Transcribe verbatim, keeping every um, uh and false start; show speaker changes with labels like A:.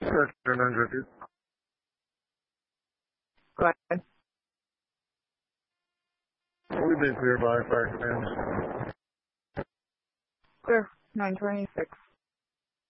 A: Sector nine twenty.
B: Go ahead.
A: We've been cleared by fire command.
B: Clear, nine twenty-six.